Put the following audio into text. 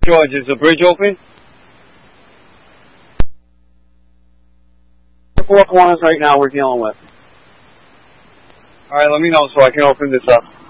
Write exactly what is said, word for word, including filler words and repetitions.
George, is the bridge open? The four corners right now we're dealing with. Alright, let me know so I can open this up.